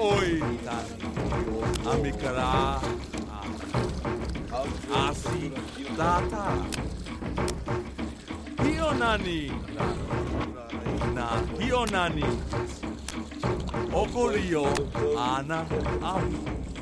oi tani. Amikara. Asi tata. Hionani. Na hionani. Okolio ana au.